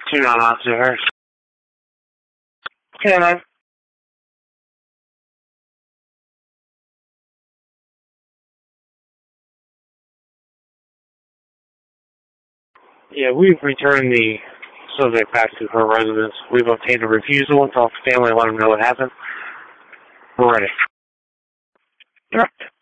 2 non-officer her. Okay, yeah, we've returned the subject back to her residence. We've obtained a refusal and talked to family and let them know what happened. We're ready.